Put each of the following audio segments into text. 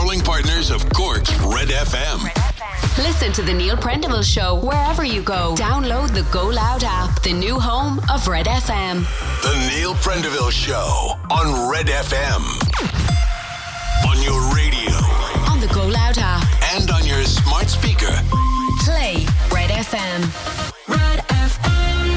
trolling partners of Cork's Red FM. Listen to the Neil Prendeville Show wherever you go. Download the Go Loud app, the new home of Red FM. The Neil Prendeville Show on Red FM. On your radio. On the Go Loud app. And on your smart speaker. Play Red FM. Red FM.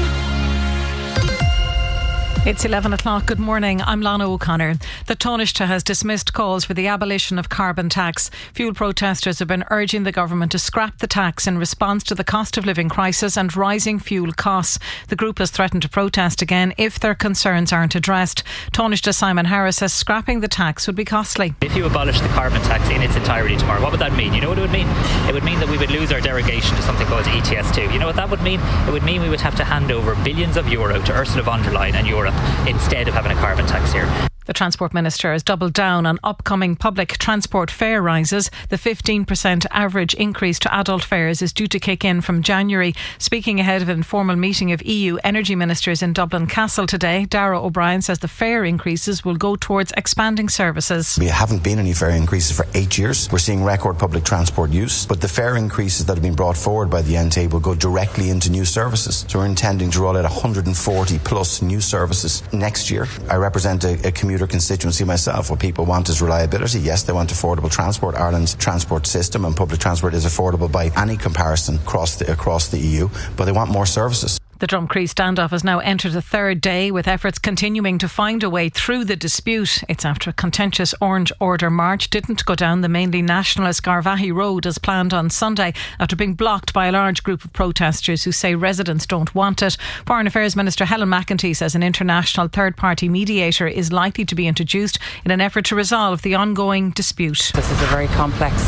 It's 11 o'clock. Good morning. I'm Lana O'Connor. The Taoiseach has dismissed calls for the abolition of carbon tax. Fuel protesters have been urging the government to scrap the tax in response to the cost of living crisis and rising fuel costs. The group has threatened to protest again if their concerns aren't addressed. Taoiseach Simon Harris says scrapping the tax would be costly. If you abolish the carbon tax in its entirety tomorrow, what would that mean? You know what it would mean? It would mean that we would lose our derogation to something called ETS2. You know what that would mean? It would mean we would have to hand over billions of euro to Ursula von der Leyen and Europe instead of having a carbon tax here. The Transport Minister has doubled down on upcoming public transport fare rises. The 15% average increase to adult fares is due to kick in from January. Speaking ahead of an informal meeting of EU energy ministers in Dublin Castle today, Darragh O'Brien says the fare increases will go towards expanding services. We haven't been any fare increases for 8 years. We're seeing record public transport use, but the fare increases that have been brought forward by the NTA will go directly into new services. So we're intending to roll out 140 plus new services next year. I represent a commuter constituency myself. What people want is reliability. Yes, they want affordable transport. Ireland's transport system and public transport is affordable by any comparison across the EU, but they want more services. The Drumcree standoff has now entered a third day, with efforts continuing to find a way through the dispute. It's after a contentious Orange Order march didn't go down the mainly nationalist Garvaghey Road as planned on Sunday after being blocked by a large group of protesters who say residents don't want it. Foreign Affairs Minister Helen McEntee says an international third-party mediator is likely to be introduced in an effort to resolve the ongoing dispute. This is a very complex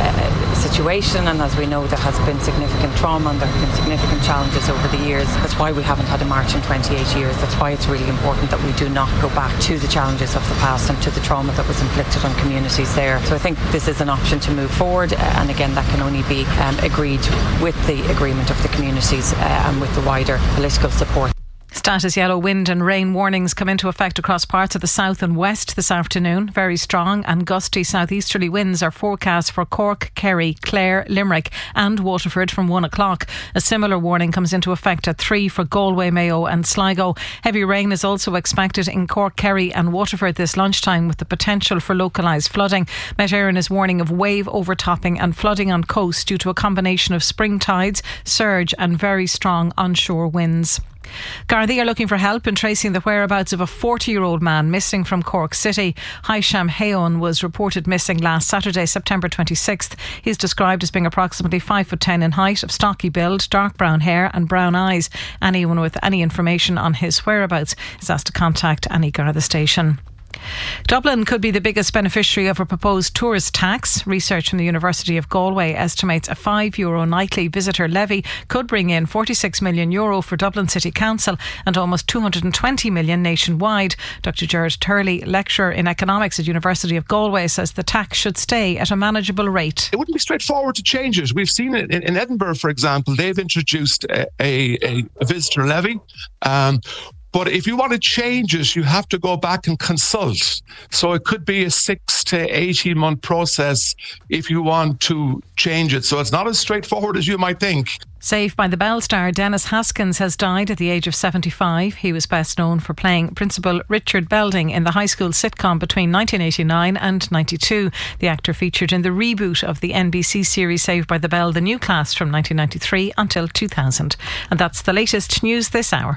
situation, and as we know, there has been significant trauma and there have been significant challenges over the years. That's why we haven't had a march in 28 years. That's why it's really important that we do not go back to the challenges of the past and to the trauma that was inflicted on communities there. So I think this is an option to move forward, and again that can only be agreed with the agreement of the communities and with the wider political support. Status yellow wind and rain warnings come into effect across parts of the south and west this afternoon. Very strong and gusty southeasterly winds are forecast for Cork, Kerry, Clare, Limerick and Waterford from 1 o'clock. A similar warning comes into effect at 3 for Galway, Mayo and Sligo. Heavy rain is also expected in Cork, Kerry and Waterford this lunchtime, with the potential for localised flooding. Met Éireann is warning of wave overtopping and flooding on coast due to a combination of spring tides, surge and very strong onshore winds. Gardaí are looking for help in tracing the whereabouts of a 40-year-old man missing from Cork City. Haisham Hayon was reported missing last Saturday, September 26th. He's described as being approximately 5'10" in height, of stocky build, dark brown hair and brown eyes. Anyone with any information on his whereabouts is asked to contact any Garda station. Dublin could be the biggest beneficiary of a proposed tourist tax. Research from the University of Galway estimates a €5 nightly visitor levy could bring in €46 million for Dublin City Council and almost €220 million nationwide. Dr Gerard Turley, lecturer in economics at University of Galway, says the tax should stay at a manageable rate. It wouldn't be straightforward to change it. We've seen it in Edinburgh, for example. They've introduced a visitor levy. But if you want to change it, you have to go back and consult. So it could be a 6 to 18 month process if you want to change it. So it's not as straightforward as you might think. Saved by the Bell star Dennis Haskins has died at the age of 75. He was best known for playing Principal Richard Belding in the high school sitcom between 1989 and 92. The actor featured in the reboot of the NBC series Saved by the Bell, The New Class, from 1993 until 2000. And that's the latest news this hour.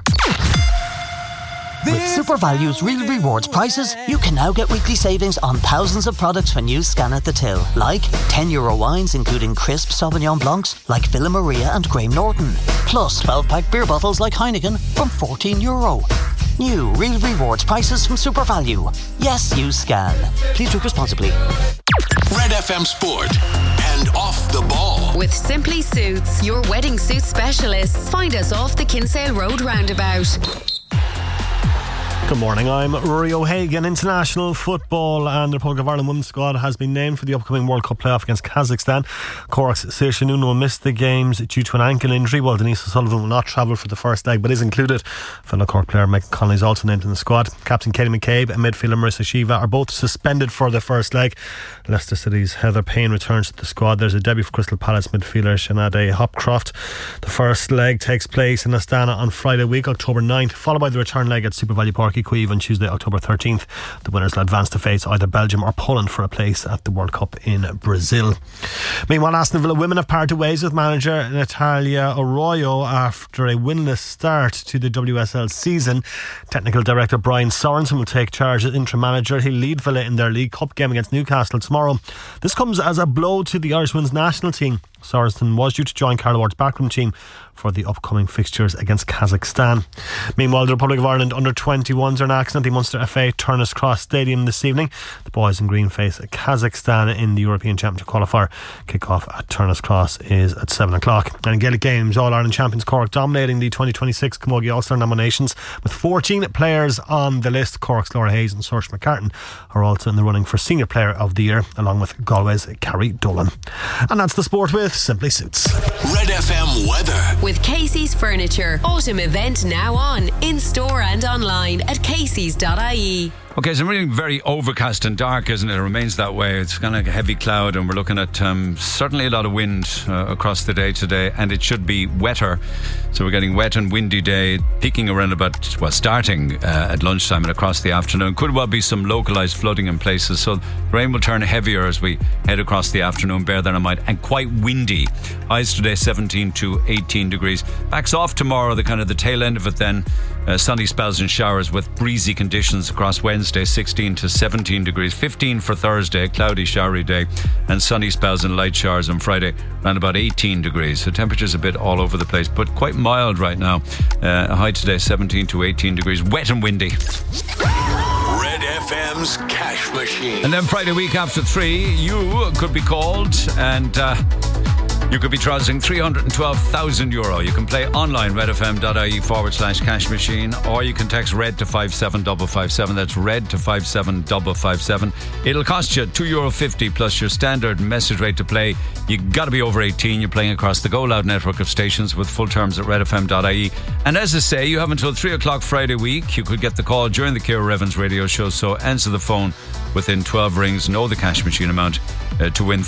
With SuperValue's Real Rewards prices, you can now get weekly savings on thousands of products when you scan at the till. Like €10 wines including crisp Sauvignon Blancs like Villa Maria and Graham Norton. Plus 12-pack beer bottles like Heineken from €14. New Real Rewards prices from SuperValue. Yes, you scan. Please drink responsibly. Red FM Sport and Off the Ball. With Simply Suits, your wedding suit specialists. Find us off the Kinsale Road roundabout. Good morning, I'm Rory O'Hagan. International football and the Republic of Ireland women's squad has been named for the upcoming World Cup playoff against Kazakhstan. Cork's Saoirse Noonan will miss the games due to an ankle injury, while Denise O'Sullivan will not travel for the first leg but is included. Fellow Cork player Megan Connolly is also named in the squad. Captain Katie McCabe and midfielder Marissa Shiva are both suspended for the first leg. Leicester City's Heather Payne returns to the squad. There's a debut for Crystal Palace midfielder Sinead Hopcroft. The first leg takes place in Astana on Friday week, October 9th, followed by the return leg at Super Value Park Kyiv on Tuesday, October 13th. The winners will advance to face either Belgium or Poland for a place at the World Cup in Brazil. Meanwhile, Aston Villa women have parted ways with manager Natalia Arroyo after a winless start to the WSL season. Technical director Brian Sorensen will take charge as interim manager. He'll lead Villa in their League Cup game against Newcastle tomorrow. This comes as a blow to the Irish women's national team. Sorensen was due to join Carla Ward's backroom team for the upcoming fixtures against Kazakhstan. Meanwhile, the Republic of Ireland under-21s are in action at the Munster FA Turner's Cross Stadium this evening. The boys in green face Kazakhstan in the European Championship qualifier. Kick-off at Turner's Cross is at 7 o'clock. And in Gaelic Games, All-Ireland champions Cork dominating the 2026 Camogie All-Star nominations with 14 players on the list. Cork's Laura Hayes and Saoirse McCartan are also in the running for Senior Player of the Year, along with Galway's Carrie Dolan. And that's the sport with Simply Suits. Red FM weather. With Casey's Furniture. Autumn event now on. In store and online at caseys.ie. Okay, it's really very overcast and dark, isn't it? It remains that way. It's kind of like a heavy cloud, and we're looking at certainly a lot of wind across the day today, and it should be wetter. So we're getting wet and windy day, peaking around starting at lunchtime and across the afternoon. Could well be some localised flooding in places, so rain will turn heavier as we head across the afternoon, bear that in mind, and quite windy. Highs today 17 to 18 degrees. Backs off tomorrow, the tail end of it then. Sunny spells and showers with breezy conditions across Wednesday, 16 to 17 degrees. 15 for Thursday, cloudy, showery day, and sunny spells and light showers on Friday, around about 18 degrees. So temperature's a bit all over the place, but quite mild right now. A high today, 17 to 18 degrees. Wet and windy. Red FM's Cash Machine. And then Friday week after 3, you could be called and you could be trousering €312,000. You can play online, redfm.ie/cash machine, or you can text RED to 57557. That's RED to 57557. It'll cost you €2.50 plus your standard message rate to play. You got to be over 18. You're playing across the Go Loud network of stations with full terms at redfm.ie. And as I say, you have until 3 o'clock Friday week. You could get the call during the Ciara Evans radio show, so answer the phone within 12 rings. Know the cash machine amount to win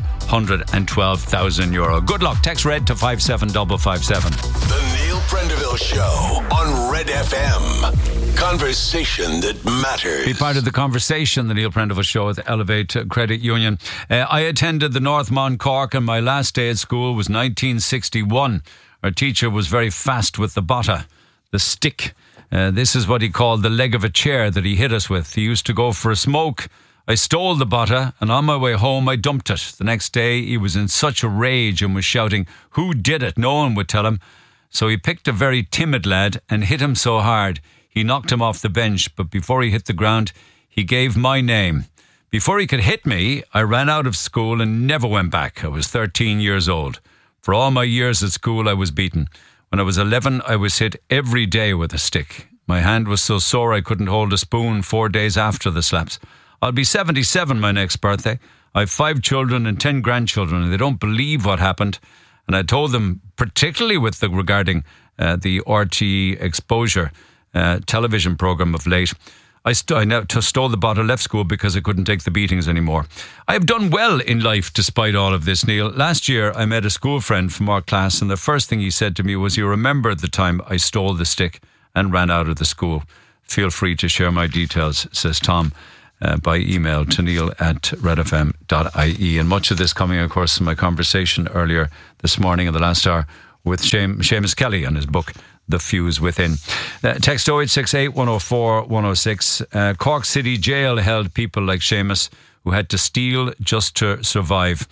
€312,000. Good luck. Text RED to 57557. The Neil Prendeville Show on Red FM. Conversation that matters. Be part of the conversation, the Neil Prendeville Show at the Elevate Credit Union. I attended the Northmont Cork, and my last day at school was 1961. Our teacher was very fast with the botta, the stick. This is what he called the leg of a chair that he hit us with. He used to go for a smoke. I stole the botta, and on my way home I dumped it. The next day he was in such a rage and was shouting, "Who did it?" No one would tell him. So he picked a very timid lad and hit him so hard he knocked him off the bench, but before he hit the ground he gave my name. Before he could hit me, I ran out of school and never went back. I was 13 years old. For all my years at school I was beaten. When I was 11 I was hit every day with a stick. My hand was so sore I couldn't hold a spoon 4 days after the slaps. I'll be 77 my next birthday. I have 5 children and 10 grandchildren, and they don't believe what happened. And I told them, particularly regarding the RTE Exposure television programme of late, I stole the bottle, left school because I couldn't take the beatings anymore. I have done well in life despite all of this, Neil. Last year I met a school friend from our class, and the first thing he said to me was, "You remember the time I stole the stick and ran out of the school?" Feel free to share my details, says Tom. By email to neil@redfm.ie. And much of this coming, of course, from my conversation earlier this morning in the last hour with Seamus Kelly on his book, The Fuse Within. Text 0868 104 106. Cork City Jail held people like Seamus who had to steal just to survive.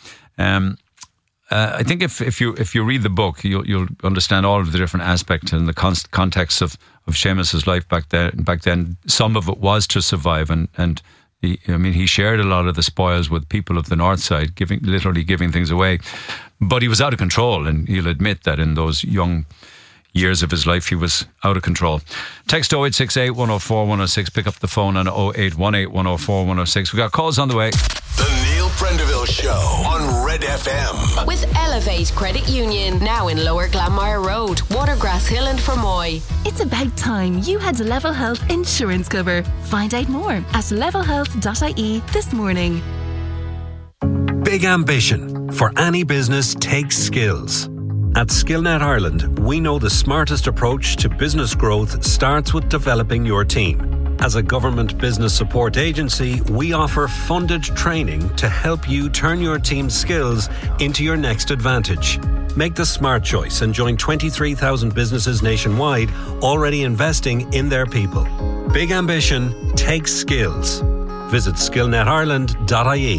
I think if you read the book, you'll understand all of the different aspects and the context of Seamus's life back then. Some of it was to survive, and he shared a lot of the spoils with people of the north side, literally giving things away. But he was out of control, and he'll admit that in those young years of his life he was out of control. Text 0868 104 106. Pick up the phone on 0818 104 106. We got calls on the way. The Neil Prendeville Show on Red FM. With Elevate Credit Union, now in Lower Glanmire Road, Watergrass Hill and Fermoy. It's about time you had Level Health insurance cover. Find out more at levelhealth.ie this morning. Big ambition for any business takes skills. At SkillNet Ireland, we know the smartest approach to business growth starts with developing your team. As a government business support agency, we offer funded training to help you turn your team's skills into your next advantage. Make the smart choice and join 23,000 businesses nationwide already investing in their people. Big ambition takes skills. Visit skillnetireland.ie.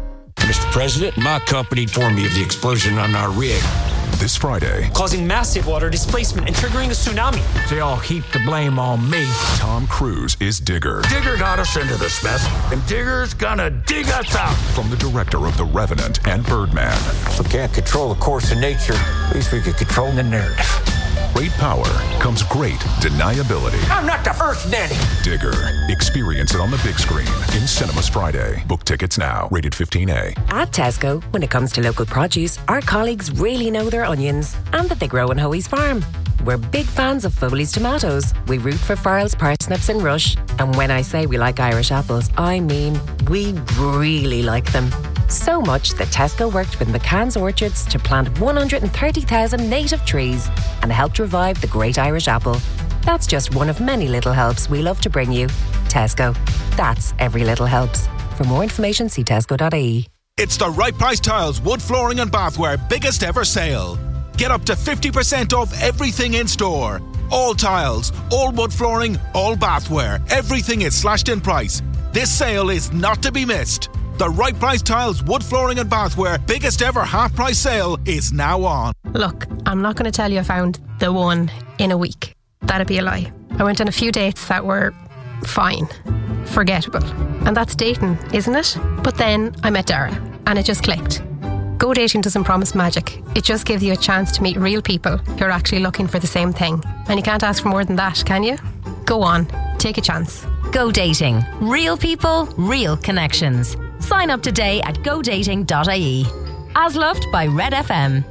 Mr. President, my company informed me of the explosion on our rig this Friday, causing massive water displacement and triggering a tsunami. They all heap the blame on me. Tom Cruise is Digger. Digger got us into this mess, and Digger's gonna dig us out. From the director of The Revenant and Birdman. If we can't control the course of nature, at least we can control the narrative. Great power comes great deniability. I'm not the first nanny. Digger. Experience it on the big screen in cinemas Friday. Book tickets now. Rated 15A. At Tesco, when it comes to local produce, our colleagues really know their onions and that they grow on Hoey's farm. We're big fans of Foley's tomatoes. We root for Farrell's parsnips and Rush. And when I say we like Irish apples, I mean we really like them. So much that Tesco worked with McCann's Orchards to plant 130,000 native trees and helped revive the great Irish apple. That's just one of many little helps we love to bring you. Tesco. That's every little helps. For more information, see tesco.ie. It's the Right Price Tiles Wood Flooring and Bathware biggest ever sale. Get up to 50% off everything in store. All tiles, all wood flooring, all bathware. Everything is slashed in price. This sale is not to be missed. The Right Price Tiles Wood Flooring and Bathware biggest ever half price sale is now on. Look, I'm not going to tell you I found the one in a week. That'd be a lie. I went on a few dates that were fine, forgettable. And that's dating, isn't it? But then I met Dara and it just clicked. Go dating doesn't promise magic. It just gives you a chance to meet real people who are actually looking for the same thing. And you can't ask for more than that, can you? Go on, take a chance. Go dating. Real people, real connections. Sign up today at godating.ie. As loved by Red FM.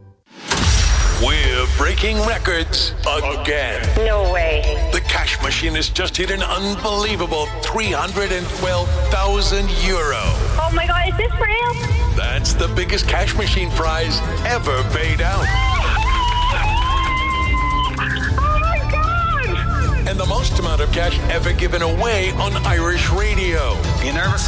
We're breaking records again. No way. The cash machine has just hit an unbelievable €312,000. Oh my God, is this real? That's the biggest cash machine prize ever paid out. Oh my God! And the most amount of cash ever given away on Irish radio. You nervous?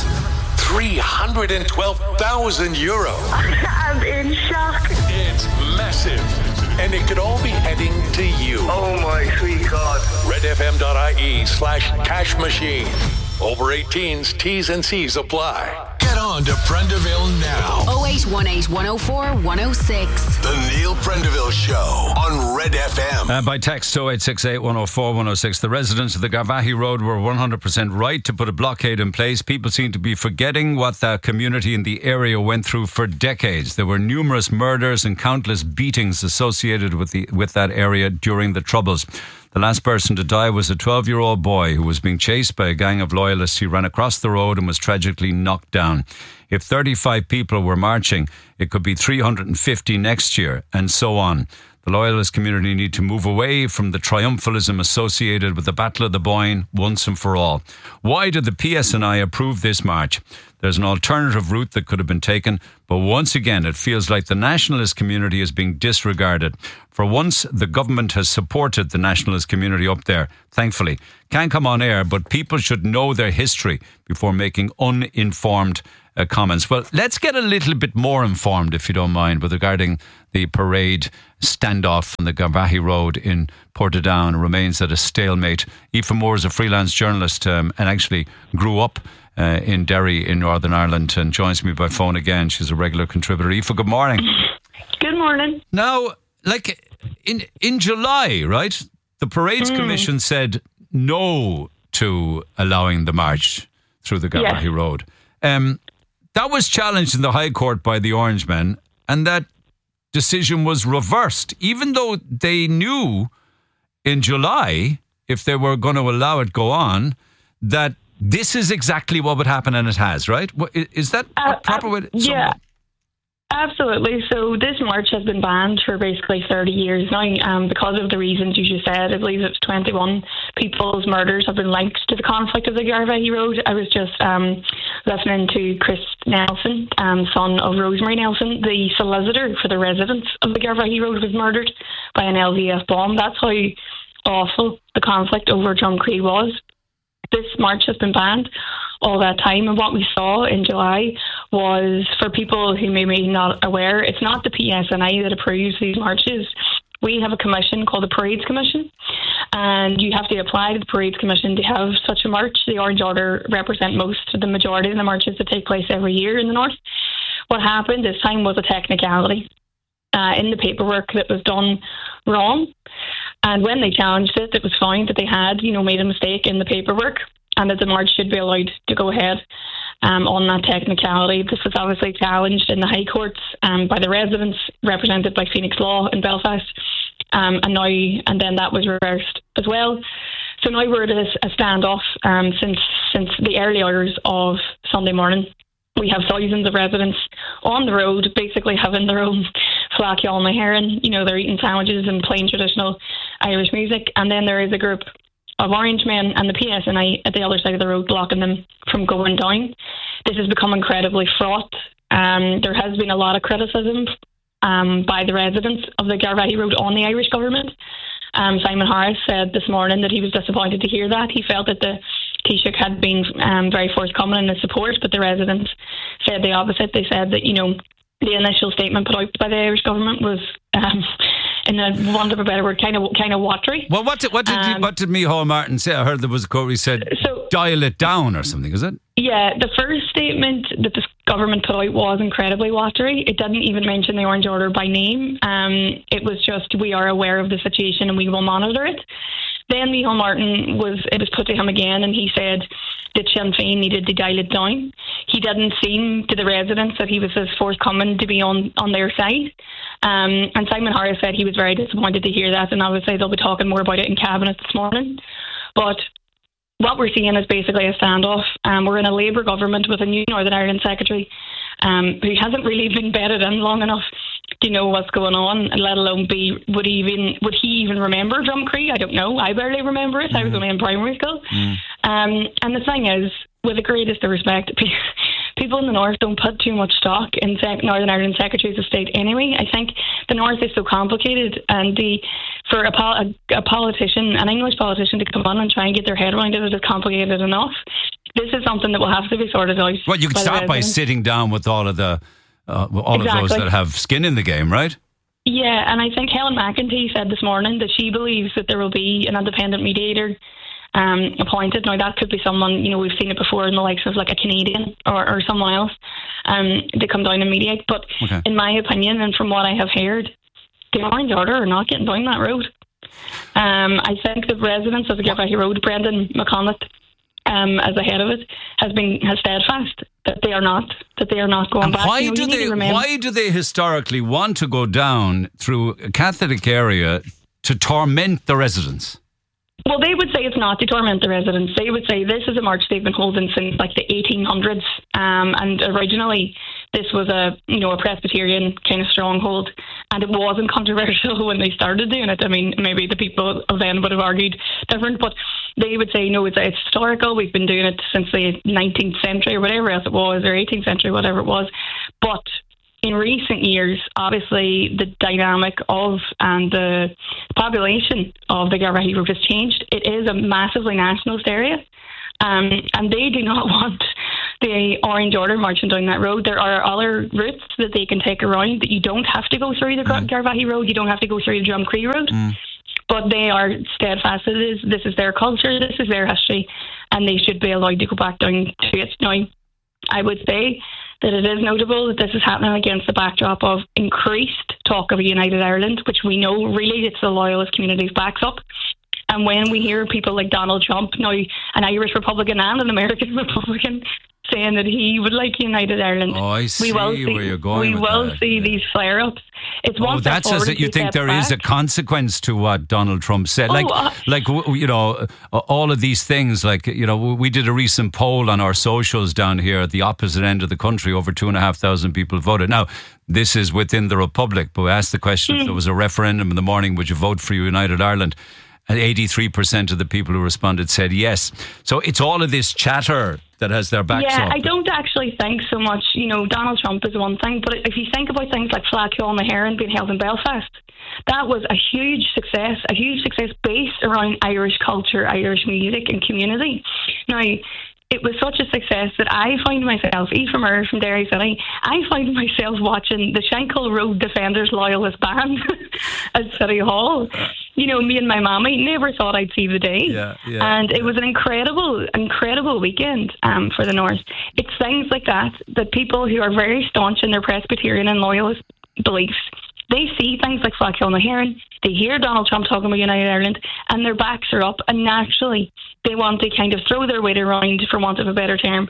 €312,000. I'm in shock. It's massive. And it could all be heading to you. Oh my sweet God. redfm.ie/cash machine. Over 18s, T's and C's apply. Get on to Prendeville now. 0818 104 106. The Neil Prendeville Show on Red FM. By text 0868 104 106. The residents of the Garvaghey Road were 100% right to put a blockade in place. People seem to be forgetting what the community in the area went through for decades. There were numerous murders and countless beatings associated with that area during the Troubles. The last person to die was a 12-year-old boy who was being chased by a gang of loyalists. He ran across the road and was tragically knocked down. If 35 people were marching, it could be 350 next year, and so on. The loyalist community need to move away from the triumphalism associated with the Battle of the Boyne once and for all. Why did the PSNI approve this march? There's an alternative route that could have been taken, but once again it feels like the nationalist community is being disregarded. For once, the government has supported the nationalist community up there, thankfully. Can't come on air, but people should know their history before making uninformed comments. Well, let's get a little bit more informed, if you don't mind, regarding the parade standoff on the Garvaghey Road in Portadown. Remains at a stalemate. Aoife Moore is a freelance journalist and actually grew up in Derry in Northern Ireland and joins me by phone again. She's a regular contributor. Aoife, good morning. Good morning. Now, like in July, right, the Parades Commission said no to allowing the march through the Garvaghey Road. That was challenged in the High Court by the Orangemen, and that decision was reversed, even though they knew in July, if they were going to allow it go on, that this is exactly what would happen, and it has, right? Is that a proper way? Yeah. Absolutely. So this march has been banned for basically 30 years now because of the reasons you just said. I believe it's 21 people's murders have been linked to the conflict of the Garvaghey Road. I was just listening to Chris Nelson, son of Rosemary Nelson, the solicitor for the residents of the Garvaghey Road, was murdered by an LVF bomb. That's how awful the conflict over Drumcree was. This march has been banned all that time, and what we saw in July was, for people who may be not aware, it's not the PSNI that approves these marches. We have a commission called the Parades Commission, and you have to apply to the Parades Commission to have such a march. The Orange Order represent the majority of the marches that take place every year in the north. What happened this time was a technicality in the paperwork that was done wrong. And when they challenged it, it was found that they had, made a mistake in the paperwork, and that the march should be allowed to go ahead on that technicality. This was obviously challenged in the High Courts by the residents, represented by Phoenix Law in Belfast, and then that was reversed as well. So now we're at a standoff since the early hours of Sunday morning. We have thousands of residents on the road, basically having their own Flackie all my herring. They're eating sandwiches and playing traditional Irish music. And then there is a group of Orange men and the PSNI at the other side of the road blocking them from going down. This has become incredibly fraught. There has been a lot of criticism by the residents of the Garvaghey Road on the Irish government. Simon Harris said this morning that he was disappointed to hear that. He felt that the Taoiseach had been very forthcoming in his support, but the residents said the opposite. They said that, the initial statement put out by the Irish government was, in a want of a better word, kind of watery. Well, what did Micheál Martin say? I heard there was a quote where he said, dial it down or something, is it? Yeah, the first statement that the government put out was incredibly watery. It didn't even mention the Orange Order by name. It was just, we are aware of the situation and we will monitor it. Then Micheál Martin it was put to him again, and he said that Sinn Féin needed to dial it down. He didn't seem to the residents that he was as forthcoming to be on their side. And Simon Harris said he was very disappointed to hear that, and obviously they'll be talking more about it in Cabinet this morning. But what we're seeing is basically a standoff. We're in a Labour government with a new Northern Ireland secretary who hasn't really been bedded in long enough to know what's going on, let alone would he even remember Drumcree? I don't know. I barely remember it. I was only in primary school. And the thing is, with the greatest of respect, people in the North don't put too much stock in Northern Ireland Secretaries of State anyway. I think the North is so complicated, and for a politician, an English politician, to come on and try and get their head around it is complicated enough. This is something that will have to be sorted out. Well, you could start by sitting down with all of the of those that have skin in the game, right? Yeah, and I think Helen McEntee said this morning that she believes that there will be an independent mediator appointed. Now, that could be someone, we've seen it before in the likes of like a Canadian or someone else to come down and mediate. But in my opinion, and from what I have heard, the Orange Order are not getting down that road. I think the residents of the Garvaghey Road, Brendan McConnell, as the head of it, has steadfast that they are not going back. Why do they historically want to go down through a Catholic area to torment the residents? Well, they would say it's not to torment the residents. They would say this is a march they've been holding since like the 1800s, and originally this was a Presbyterian kind of stronghold, and it wasn't controversial when they started doing it. I mean, maybe the people of then would have argued different, but they would say no, it's historical. We've been doing it since the 19th century or whatever else it was, or 18th century, whatever it was. But in recent years, obviously, the dynamic of and the population of the Garvaghey Road has changed. It is a massively nationalist area, and they do not want the Orange Order marching down that road. There are other routes that they can take around that you don't have to go through the Garvaghey Road. You don't have to go through the Drumcree Road. But they are steadfast. This is their culture, this is their history, and they should be allowed to go back down to it. Now, I would say that it is notable that this is happening against the backdrop of increased talk of a united Ireland, which we know really it's the loyalist communities backs up. And when we hear people like Donald Trump, now an Irish Republican and an American Republican, saying that he would like united Ireland, I see where you're going. We will see these flare-ups. It's one step that's forward as and you two think steps there is back. a consequence to what Donald Trump said. All of these things, we did a recent poll on our socials down here at the opposite end of the country. Over 2,500 people voted. Now, this is within the Republic, but we asked the question, if there was a referendum in the morning, would you vote for United Ireland? And 83% of the people who responded said yes. So it's all of this chatter that has their backs up. Yeah, I don't actually think so much, Donald Trump is one thing, but if you think about things like Flacco and the Heron being held in Belfast, that was a huge success based around Irish culture, Irish music and community. Now, it was such a success that I find myself, Aoife Murray from Derry City, I find myself watching the Shankill Road Defenders Loyalist Band at City Hall. Me and my mommy never thought I'd see the day. And it was an incredible weekend for the North. It's things like that people who are very staunch in their Presbyterian and loyalist beliefs, they see things like Flacco and the Heron, they hear Donald Trump talking about United Ireland, and their backs are up, and naturally they want to kind of throw their weight around, for want of a better term.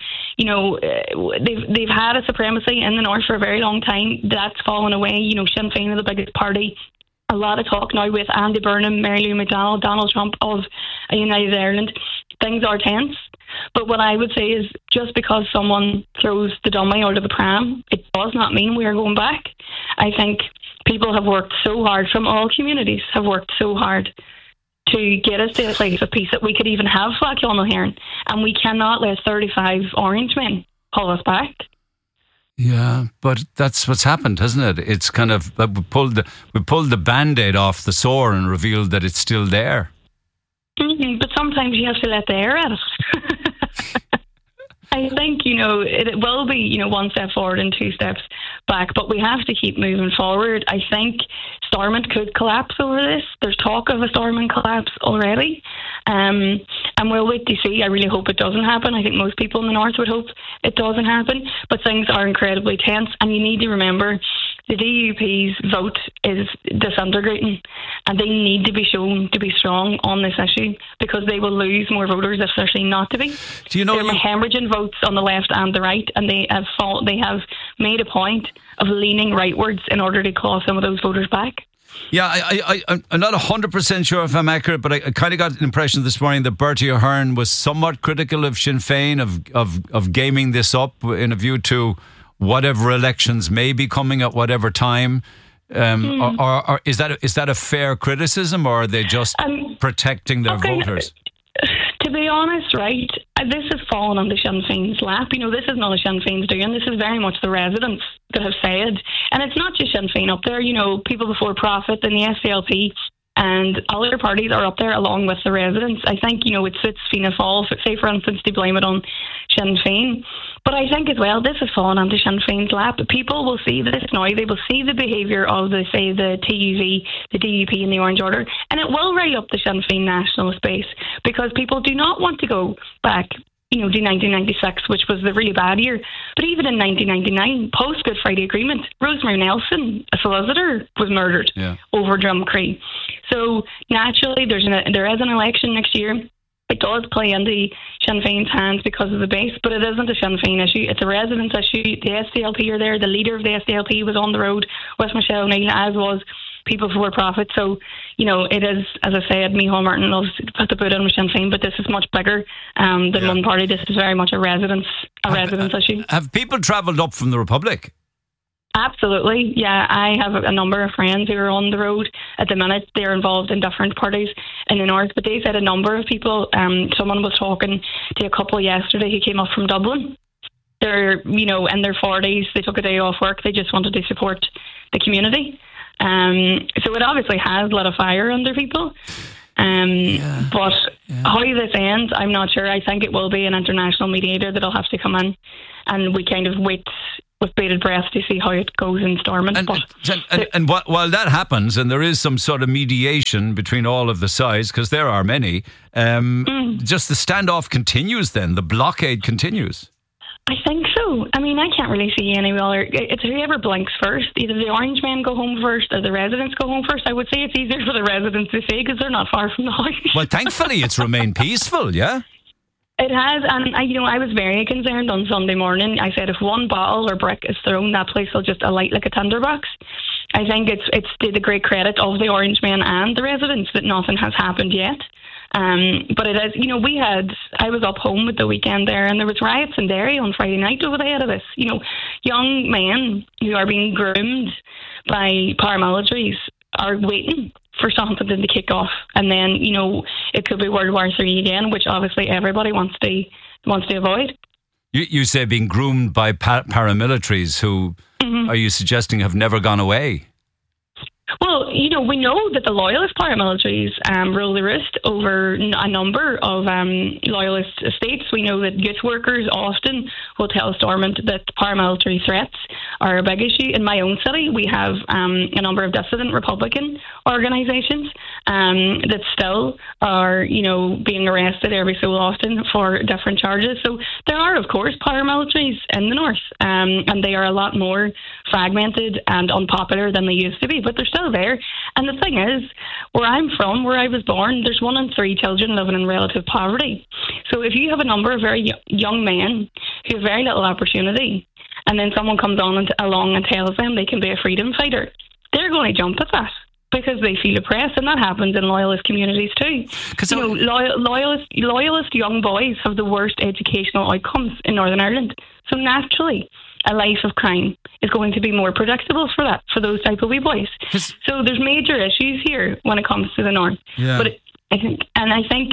They've had a supremacy in the North for a very long time. That's fallen away. Sinn Féin are the biggest party. A lot of talk now with Andy Burnham, Mary Lou McDonald, Donald Trump of United Ireland. Things are tense. But what I would say is, just because someone throws the dummy out of the pram, it does not mean we are going back. I think people have worked so hard, from all communities, have worked so hard to get us to a place of peace that we could even have Flacco and Heron, and we cannot let 35 orange men pull us back. Yeah, but that's what's happened, hasn't it? It's kind of we pulled the Band-Aid off the sore and revealed that it's still there. Mm-hmm, but sometimes you have to let the air out of it. I think, it will be, one step forward and two steps back, but we have to keep moving forward. I think Stormont could collapse over this. There's talk of a Stormont collapse already. And we'll wait to see. I really hope it doesn't happen. I think most people in the North would hope it doesn't happen. But things are incredibly tense, and you need to remember the DUP's vote is disintegrating, and they need to be shown to be strong on this issue, because they will lose more voters if they're seen not to be. They're hemorrhaging votes on the left and the right, and they have made a point of leaning rightwards in order to claw some of those voters back. Yeah, I'm not 100% sure if I'm accurate, but I kind of got an impression this morning that Bertie Ahern was somewhat critical of Sinn Féin, of gaming this up in a view to whatever elections may be coming at whatever time. Or is that a fair criticism, or are they just protecting their voters? To be honest, right, this has fallen on the Sinn Féin's lap. This is not a Sinn Féin's doing. This is very much the residents that have said. And it's not just Sinn Féin up there. People Before Profit and the SDLP and other parties are up there along with the residents. I think, it suits Fianna Fáil, say for instance, to blame it on Sinn Féin. But I think as well, this has fallen onto Sinn Féin's lap. People will see this now. They will see the behaviour of the TUV, the DUP and the Orange Order, and it will rile up the Sinn Féin nationalist base, because people do not want to go back to 1996, which was the really bad year. But even in 1999, post-Good Friday Agreement, Rosemary Nelson, a solicitor, was murdered over Drumcree. So naturally, there is an election next year. It does play into Sinn Féin's hands because of the base, but it isn't a Sinn Féin issue. It's a residents issue. The SDLP are there. The leader of the SDLP was on the road with Michelle O'Neill, as was People Before Profit. So, it is, as I said, Micheál Martin loves to put the boot on with Sinn Féin, but this is much bigger than one party. This is very much a residents issue. Have people travelled up from the Republic? Absolutely, yeah. I have a number of friends who are on the road at the minute. They're involved in different parties in the North, but they said a number of people. Someone was talking to a couple yesterday who came up from Dublin. They're, in their 40s. They took a day off work. They just wanted to support the community. So it obviously has lit a fire under people. But how this ends, I'm not sure. I think it will be an international mediator that'll have to come in, and we kind of wait with bated breath to see how it goes in Stormont. And while that happens, and there is some sort of mediation between all of the sides, because there are many, just the standoff continues then, the blockade continues. I think so. I mean, I can't really see any other. It's whoever blinks first. Either the orange men go home first or the residents go home first. I would say it's easier for the residents to say, because they're not far from the house. Well, thankfully it's remained peaceful, yeah? It has, and I was very concerned on Sunday morning. I said, if one bottle or brick is thrown, that place will just alight like a tinderbox. I think it's to the great credit of the Orangemen and the residents that nothing has happened yet. But it is, I was up home at the weekend there, and there was riots in Derry on Friday night over the head of this. Young men who are being groomed by paramilitaries are waiting for something to kick off, and then it could be World War III again, which obviously everybody wants to avoid. You say being groomed by paramilitaries who, are you suggesting, have never gone away? Well, we know that the loyalist paramilitaries rule the roost over a number of loyalist estates. We know that youth workers often will tell Stormont that paramilitary threats are a big issue. In my own city, we have a number of dissident Republican organisations that still are, being arrested every so often for different charges. So there are, of course, paramilitaries in the north, and they are a lot more fragmented and unpopular than they used to be, but they're still there. And the thing is, where I'm from, where I was born, there's 1 in 3 children living in relative poverty. So if you have a number of very young men who have very little opportunity, and then someone comes along and tells them they can be a freedom fighter, they're going to jump at that because they feel oppressed, and that happens in loyalist communities too. Loyalist young boys have the worst educational outcomes in Northern Ireland. So naturally, a life of crime is going to be more predictable for those type of wee boys. So there's major issues here when it comes to the north. Yeah. But I think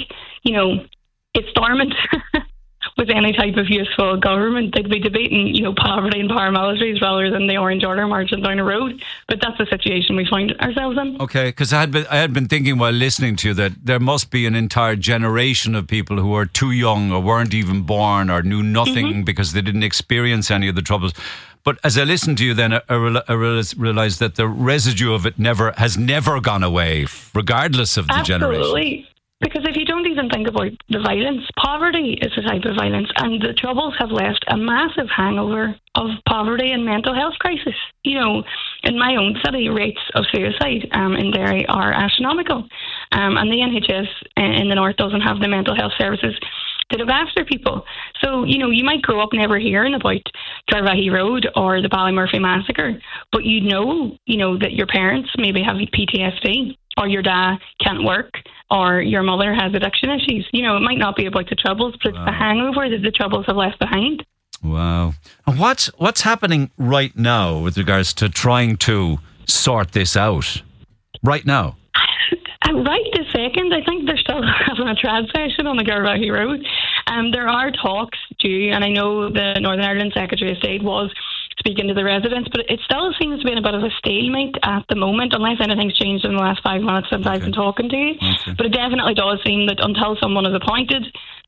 if Stormont was any type of useful government, they'd be debating poverty and paramilitaries rather than the Orange Order marching down the road. But that's the situation we find ourselves in. Okay, because I had been thinking while listening to you that there must be an entire generation of people who are too young or weren't even born or knew nothing because they didn't experience any of the troubles. But as I listened to you then, I realised that the residue of it has never gone away, regardless of the generation. Absolutely. Because if you don't even think about the violence, poverty is a type of violence, and the Troubles have left a massive hangover of poverty and mental health crisis. In my own city, rates of suicide in Derry are astronomical, and the NHS in the north doesn't have the mental health services to look after people. So, you might grow up never hearing about Garvaghey Road or the Ballymurphy massacre, but that your parents maybe have PTSD, or your dad can't work, or your mother has addiction issues. It might not be about the Troubles, but it's the hangover that the Troubles have left behind. Wow. And what's happening right now with regards to trying to sort this out? Right now? Right this second, I think they're still having a trad session on the Garvaghey Road. There are talks due, and I know the Northern Ireland Secretary of State was speaking to the residents, but it still seems to be in a bit of a stalemate at the moment, unless anything's changed in the last 5 minutes since I've been talking to you. Okay. But it definitely does seem that until someone is appointed,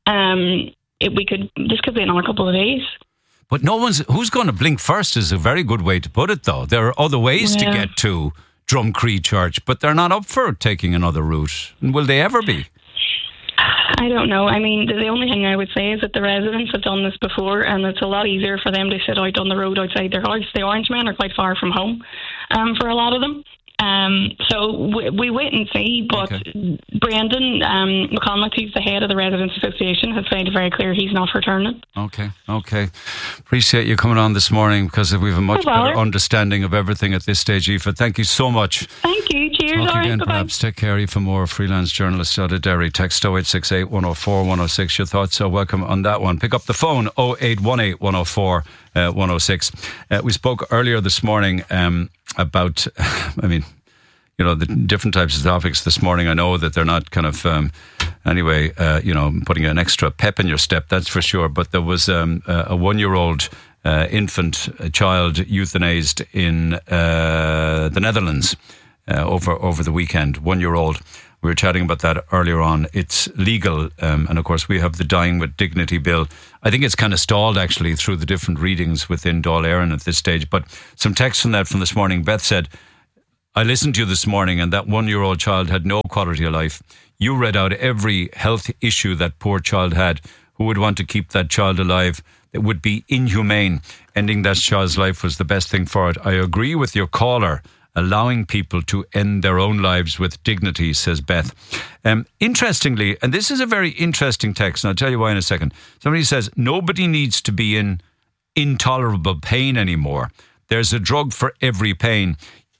this could be another couple of days. But who's going to blink first is a very good way to put it, though. There are other ways to get to Drumcree Church, but they're not up for taking another route. And will they ever be? I don't know. I mean, the only thing I would say is that the residents have done this before, and it's a lot easier for them to sit out on the road outside their house. The Orangemen are quite far from home for a lot of them. So we wait and see, but Brendan McConaughey, who's the head of the Residents Association, has made it very clear he's not returning. Okay. Appreciate you coming on this morning, because we have a much better understanding of everything at this stage, Aoife. Thank you so much. Thank you. Cheers. Talk again, perhaps. Take care, Aoife Moore, freelance journalist out of Derry. Text 0868 104 106. Your thoughts are welcome on that one. Pick up the phone 0818 104 106. We spoke earlier this morning about, the different types of topics this morning. I know that they're not kind of, putting an extra pep in your step, that's for sure. But there was a 1-year-old infant child euthanized in the Netherlands over the weekend. 1-year-old. We were chatting about that earlier on. It's legal, and of course we have the Dying with Dignity bill. I think it's kind of stalled actually through the different readings within Dáil Éireann at this stage. But some text from this morning. Beth said, I listened to you this morning, and that 1-year-old child had no quality of life. You read out every health issue that poor child had. Who would want to keep that child alive? It would be inhumane. Ending that child's life was the best thing for it. I agree with your caller. Allowing people to end their own lives with dignity, says Beth. Interestingly, and this is a very interesting text, and I'll tell you why in a second. Somebody says, nobody needs to be in intolerable pain anymore. There's a drug for every pain.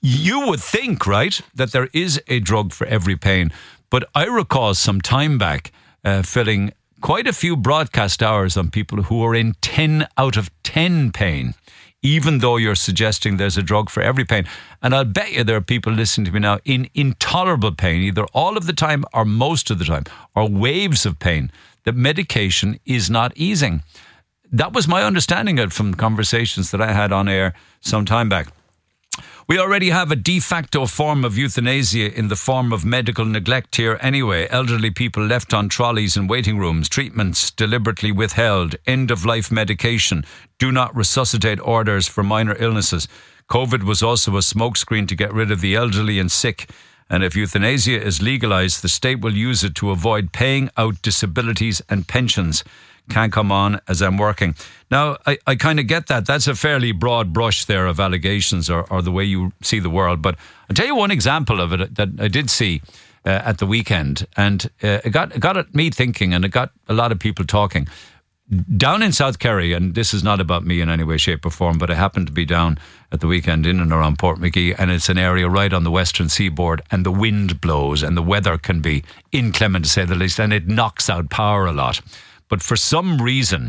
You would think, right, that there is a drug for every pain. But I recall some time back filling quite a few broadcast hours on people who are in 10 out of 10 pain, even though you're suggesting there's a drug for every pain. And I'll bet you there are people listening to me now in intolerable pain, either all of the time or most of the time, or waves of pain, that medication is not easing. That was my understanding of it from conversations that I had on air some time back. We already have a de facto form of euthanasia in the form of medical neglect here anyway. Elderly people left on trolleys in waiting rooms, treatments deliberately withheld, end-of-life medication, do not resuscitate orders for minor illnesses. COVID was also a smokescreen to get rid of the elderly and sick. And if euthanasia is legalised, the state will use it to avoid paying out disabilities and pensions. Can't come on as I'm working. Now, I kind of get that. That's a fairly broad brush there of allegations or the way you see the world. But I'll tell you one example of it that I did see at the weekend. And it got me thinking, and it got a lot of people talking. Down in South Kerry, and this is not about me in any way, shape or form, but I happened to be down at the weekend in and around Portmagee, and it's an area right on the western seaboard, and the wind blows and the weather can be inclement to say the least, and it knocks out power a lot. But for some reason,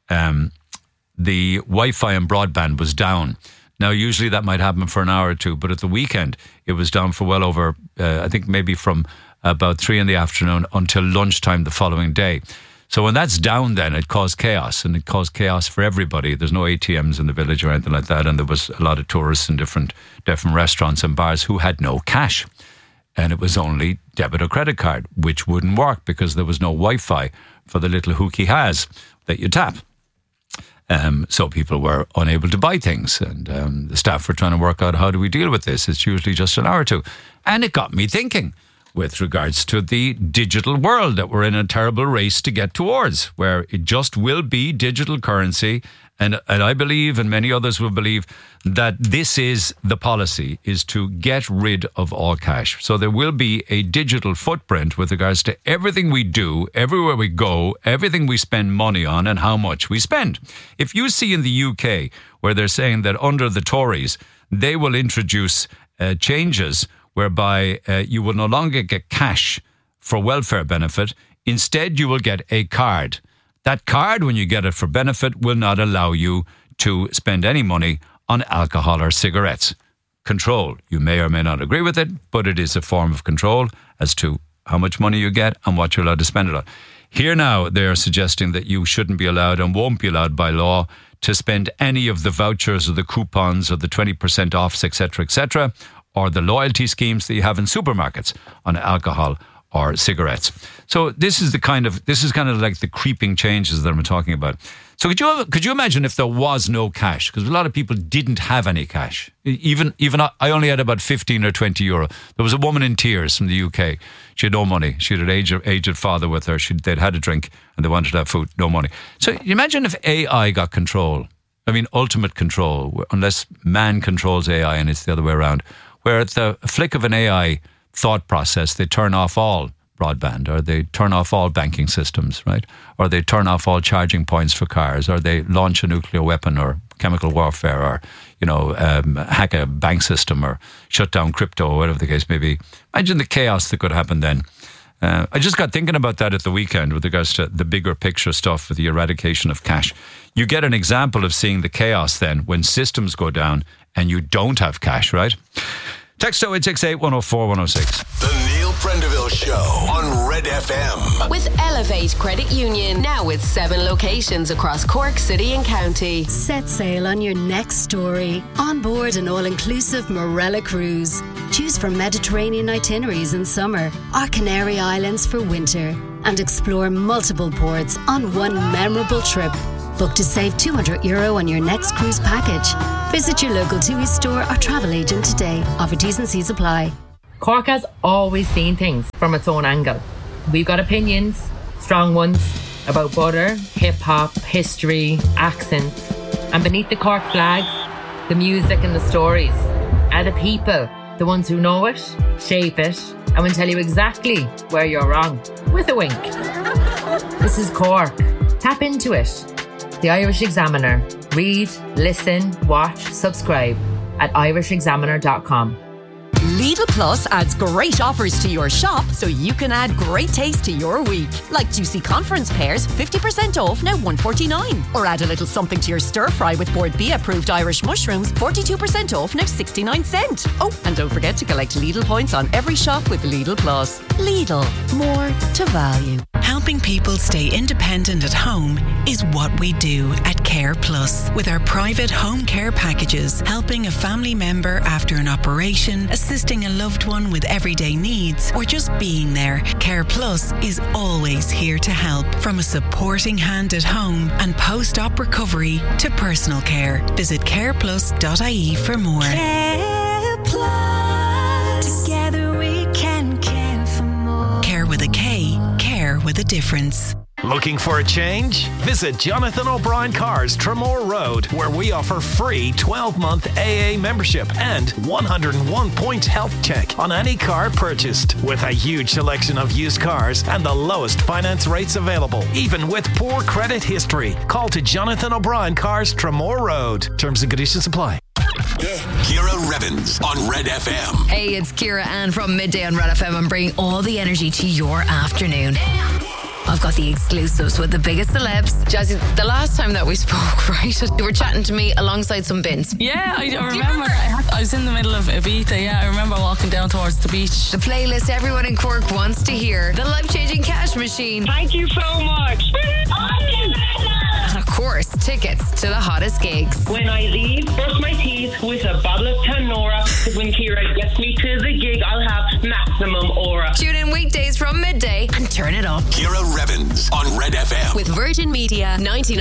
the Wi-Fi and broadband was down. Now, usually that might happen for an hour or two, but at the weekend, it was down for well over, I think maybe from about 3 in the afternoon until lunchtime the following day. So when that's down then, it caused chaos, and it caused chaos for everybody. There's no ATMs in the village or anything like that, and there was a lot of tourists in different restaurants and bars who had no cash. And it was only debit or credit card, which wouldn't work because there was no Wi-Fi for the little hook he has that you tap. So people were unable to buy things, and the staff were trying to work out how do we deal with this. It's usually just an hour or two. And it got me thinking with regards to the digital world that we're in a terrible race to get towards, where it just will be digital currency. And I believe, and many others will believe, that this is the policy, is to get rid of all cash. So there will be a digital footprint with regards to everything we do, everywhere we go, everything we spend money on and how much we spend. If you see in the UK where they're saying that under the Tories, they will introduce changes whereby you will no longer get cash for welfare benefit. Instead, you will get a card. That card, when you get it for benefit, will not allow you to spend any money on alcohol or cigarettes. Control. You may or may not agree with it, but it is a form of control as to how much money you get and what you're allowed to spend it on. Here now, they are suggesting that you shouldn't be allowed and won't be allowed by law to spend any of the vouchers or the coupons or the 20% offs, etc., or the loyalty schemes that you have in supermarkets on alcohol or cigarettes. So this is kind of like the creeping changes that I'm talking about. So could you imagine if there was no cash? Because a lot of people didn't have any cash. Even I only had about 15 or 20 euro. There was a woman in tears from the UK. She had no money. She had an aged father with her. They'd had a drink and they wanted to have food. No money. So you imagine if AI got control. I mean, ultimate control, unless man controls AI and it's the other way around, where at the flick of an AI thought process, they turn off all broadband, or they turn off all banking systems, right? Or they turn off all charging points for cars, or they launch a nuclear weapon or chemical warfare, or, hack a bank system or shut down crypto, or whatever the case may be. Imagine the chaos that could happen then. I just got thinking about that at the weekend with regards to the bigger picture stuff with the eradication of cash. You get an example of seeing the chaos then when systems go down and you don't have cash, right? Text 0868 104 106. The Neil Prendeville Show on Red FM. With Elevate Credit Union, now with 7 locations across Cork City and County. Set sail on your next story. On board an all-inclusive Morella cruise. Choose from Mediterranean itineraries in summer or Canary Islands for winter. And explore multiple ports on one memorable trip. Book to save €200 on your next cruise package. Visit your local TUI store or travel agent today. Offer T's and C's apply. Cork has always seen things from its own angle. We've got opinions, strong ones, about butter, hip-hop, history, accents. And beneath the Cork flags, the music and the stories are the people, the ones who know it, shape it, and will tell you exactly where you're wrong, with a wink. This is Cork. Tap into it. The Irish Examiner. Read, listen, watch, subscribe at irishexaminer.com. Lidl Plus adds great offers to your shop so you can add great taste to your week. Like juicy conference pears, 50% off, now $1.49. Or add a little something to your stir fry with Board B approved Irish mushrooms, 42% off, now 69 cents. Oh, and don't forget to collect Lidl points on every shop with Lidl Plus. Lidl, more to value. Helping people stay independent at home is what we do at Care Plus. With our private home care packages, helping a family member after an operation, assisting a loved one with everyday needs, or just being there, Care Plus is always here to help. From a supporting hand at home and post-op recovery to personal care. Visit careplus.ie for more. Care Plus. Together we can care for more. Care with a K. Care with a difference. Looking for a change? Visit Jonathan O'Brien Cars, Tremore Road, where we offer free 12-month AA membership and 101-point health check on any car purchased. With a huge selection of used cars and the lowest finance rates available, even with poor credit history. Call to Jonathan O'Brien Cars, Tremore Road. Terms and conditions apply. Ciara Revens on Red FM. Hey, it's Ciara Ann from Midday on Red FM. I'm bringing all the energy to your afternoon. I've got the exclusives with the biggest celebs. Jazzy, the last time that we spoke, right, you were chatting to me alongside some bins. Yeah, I remember. I was in the middle of Ibiza, yeah. I remember walking down towards the beach. The playlist everyone in Cork wants to hear. The life-changing cash machine. Thank you so much. And of course, tickets to the hottest gigs. When I leave, brush my teeth with a bottle of Tanora. When Ciara gets me to the gig, I'll have maximum aura. Tune in weekdays from midday and turn it up. Ciara Revens on Red FM. With Virgin Media,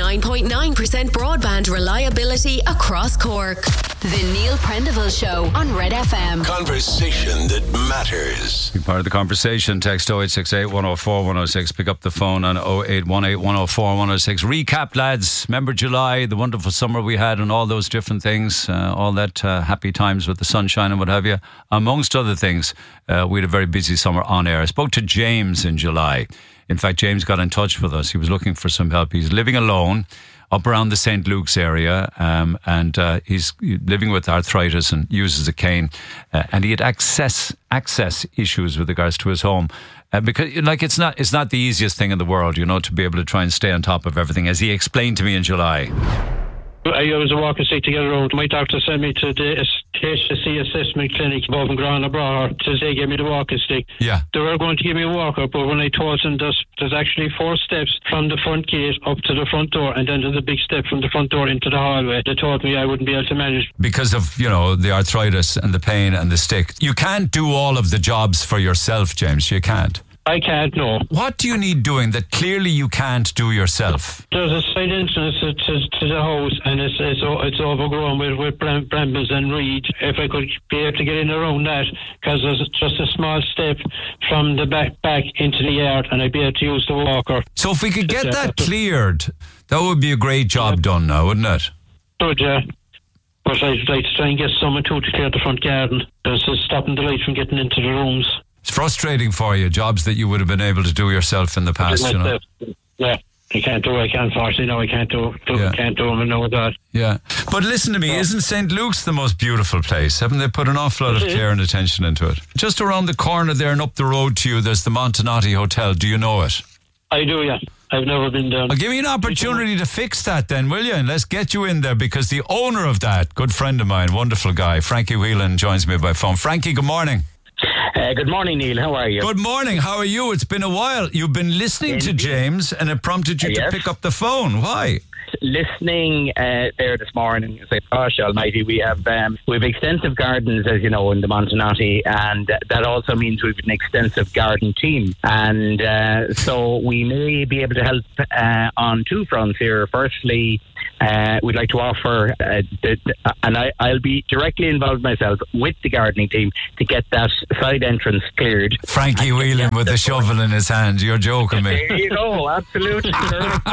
99.9% broadband reliability across Cork. The Neil Prendeville Show on Red FM. Conversation that matters. Be part of the conversation. Text 0868 104 106. Pick up the phone on 0818 104 106. Recap, lads. Remember July, the wonderful summer we had and all those different things, all that happy times with the sunshine and what have you. Amongst other things, we had a very busy summer on air. I spoke to James in July. In fact, James got in touch with us. He was looking for some help. He's living alone up around the St. Luke's area, and he's living with arthritis and uses a cane, and he had access issues with regards to his home, because like it's not the easiest thing in the world, you know, to be able to try and stay on top of everything, as he explained to me in July. I was a walking stick to get around. My doctor sent me to the HSC assessment clinic above in Grana-Bra to say give me the walking stick. Yeah. They were going to give me a walker, but when I told them there's actually 4 steps from the front gate up to the front door, and then there's a big step from the front door into the hallway, they told me I wouldn't be able to manage. Because of, you know, the arthritis and the pain and the stick. You can't do all of the jobs for yourself, James. You can't. I can't, no. What do you need doing that clearly you can't do yourself? There's a side entrance to the house, and it's overgrown with brambles and reeds. If I could be able to get in around that, because there's just a small step from the back into the yard, and I'd be able to use the walker. So if we could get that cleared, that would be a great job done now, wouldn't it? Good, yeah. But I'd like to try and get someone to clear the front garden. There's stopping the light from getting into the rooms. It's frustrating for you, jobs that you would have been able to do yourself in the past, you know. Yeah, I can't do it. I can't force it. No, I can't do it. Can't do them and know that. Yeah. But listen to me, isn't St. Luke's the most beautiful place? Haven't they put an awful lot of care and attention into it? Just around the corner there and up the road to you, there's the Montanati Hotel. Do you know it? I do, yeah. I've never been down. I'll give you an opportunity to fix that then, will you? And let's get you in there, because the owner of that, good friend of mine, wonderful guy, Frankie Whelan, joins me by phone. Frankie, good morning. Good morning, Neil. How are you? Good morning. How are you? It's been a while. You've been listening to James, and it prompted you to pick up the phone. Why? Listening there this morning, I say, gosh almighty, we have extensive gardens, as you know, in the Montanati, and that also means we've an extensive garden team, and so we may be able to help on 2 fronts here. Firstly, we'd like to offer, and I'll be directly involved myself with the gardening team to get that side entrance cleared. Frankie Whelan with the shovel in his hand. You're joking me. There you go, absolutely.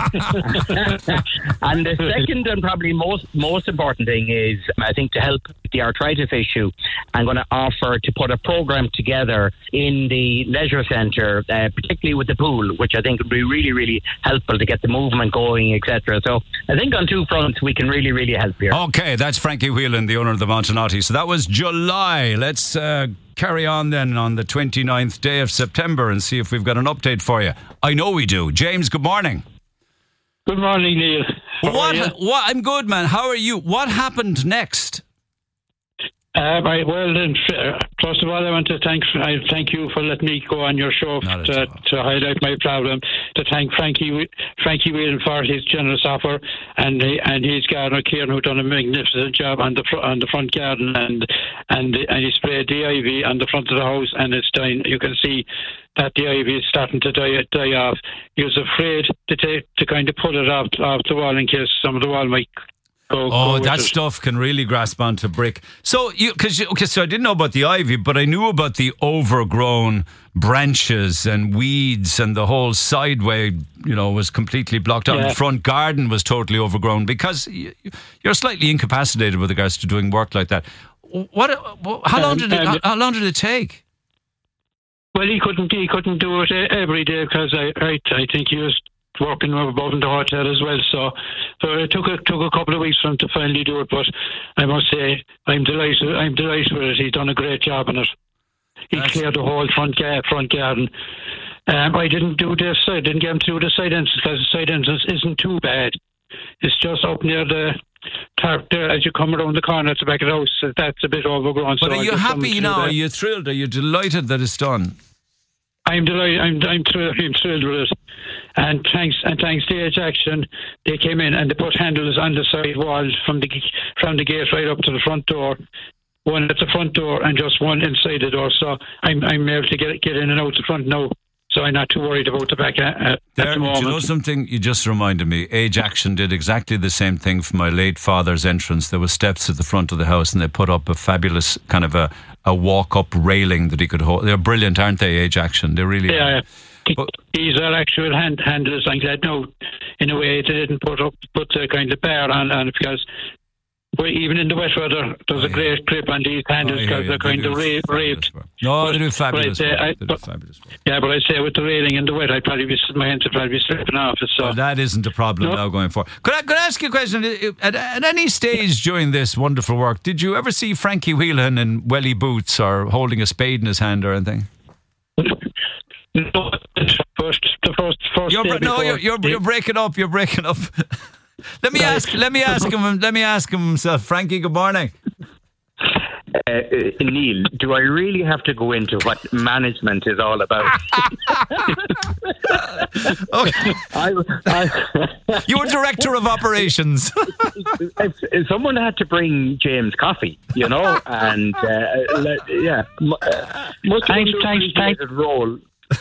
And the second and probably most important thing is, I think, to help the arthritis issue, I'm going to offer to put a program together in the leisure centre, particularly with the pool, which I think would be really, really helpful to get the movement going, etc. So I think on two fronts we can really, really help here. Okay, that's Frankie Whelan, the owner of the Montenotte. So that was July. Let's carry on then on the 29th day of September and see if we've got an update for you. I know we do. James, good morning. Good morning, Neil. What? I'm good, man. How are you? What happened next? Well, then, first of all, I want to thank you for letting me go on your show to highlight my problem. To thank Frankie Whelan for his generous offer, and his gardener Kieran, who done a magnificent job on the front garden, and he sprayed the ivy on the front of the house, and it's dying. You can see that the ivy is starting to die off. He was afraid to kind of pull it off the wall in case some of the wall might. That stuff can really grasp onto brick. So, so I didn't know about the ivy, but I knew about the overgrown branches and weeds, and the whole sideway, was completely blocked out. Yeah. The front garden was totally overgrown because you're slightly incapacitated with regards to doing work like that. How long did it take? Well, he couldn't do it every day because I think he was working above in the hotel as well, so it took a couple of weeks for him to finally do it. But I must say, I'm delighted with it. He's done a great job on it. He cleared the whole front garden. I didn't do this. I didn't get him to do the side entrance because the side entrance isn't too bad. It's just up near the tarp there as you come around the corner at the back of the house. That's a bit overgrown. But are you happy now? Are you thrilled? Are you delighted that it's done? I'm delighted. I'm thrilled with it. And thanks to Age Action, they came in and they put handles on the side walls from the gate right up to the front door. One at the front door and just one inside the door. So I'm able to get in and out the front now. So I'm not too worried about the back at the moment. Do you know something? You just reminded me. Age Action did exactly the same thing for my late father's entrance. There were steps at the front of the house, and they put up a fabulous kind of a walk-up railing that he could hold. They're brilliant, aren't they, Age Action? They really are. These are actual handles. I'm glad no, in a way, they didn't put the kind of bar on it because even in the wet weather, there's a great grip on these handles because they're kind of raved. No, they do fabulous work. Yeah, but I'd say with the railing in the wet, my hands would probably be slipping off it. So that isn't a problem now going forward. Could I ask you a question? At any stage during this wonderful work, did you ever see Frankie Whelan in welly boots or holding a spade in his hand or anything? No, the first You're breaking up. You're breaking up. Let me ask him himself. Frankie, good morning. Neil, do I really have to go into what management is all about? Okay. You were director of operations. If someone had to bring James coffee, and thanks. Role.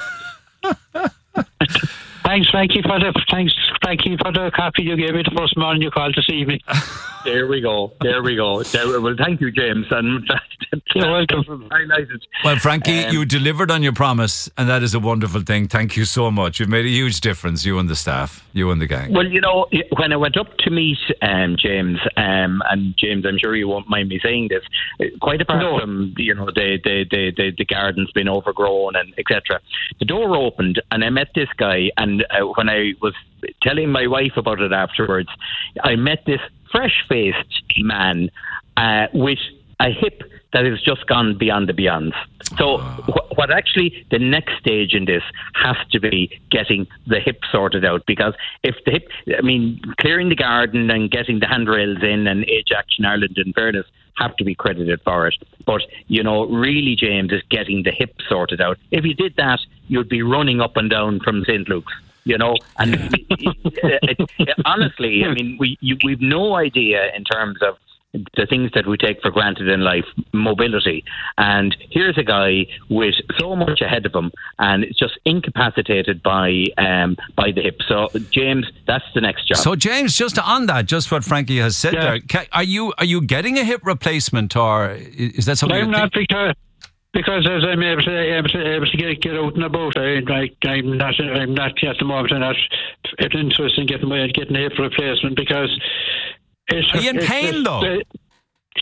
Thanks, Frankie, for the coffee you gave me the first morning you called this evening. There we go. Well, thank you, James. And you're welcome. Well, Frankie, you delivered on your promise, and that is a wonderful thing. Thank you so much. You've made a huge difference, you and the staff, you and the gang. Well, when I went up to meet James, and James, I'm sure you won't mind me saying this, quite apart from the garden's been overgrown and etc. The door opened, and I met this guy, and when I was telling my wife about it afterwards, I met this fresh-faced man with a hip that has just gone beyond the beyonds. So what actually the next stage in this has to be getting the hip sorted out, because if the hip, clearing the garden and getting the handrails in, and Age Action Ireland, in fairness, have to be credited for it. But, really, James, is getting the hip sorted out. If you did that, you'd be running up and down from St. Luke's. And honestly, we've no idea in terms of the things that we take for granted in life, mobility. And here's a guy with so much ahead of him, and it's just incapacitated by the hip. So, James, that's the next job. So, James, just on that, just what Frankie has said there, are you getting a hip replacement, or is that something? I'm not, because as I'm able to get out and about, I'm not at the moment. I'm not interested in getting a hip replacement because. Are you in pain though?